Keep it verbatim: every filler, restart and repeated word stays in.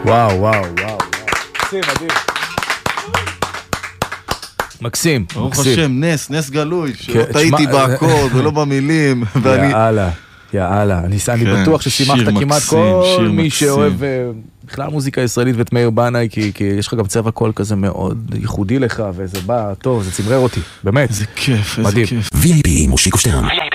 וואו, וואו, וואו. מקסים, מדהים. מקסים, ברוך מקסים. השם, נס, נס גלוי, שלא טעיתי באקורד ולא במילים. יאללה, יאללה. אני בטוח ששימחת כמעט כל מי שאוהב בכלל מוזיקה ישראלית ואת מאיר בנאי, כי יש לך גם צבע קול כזה מאוד ייחודי לך, וזה בא טוב, זה צמרר אותי, באמת. איזה כיף, איזה כיף. וי איי פי מושיקו שטרן.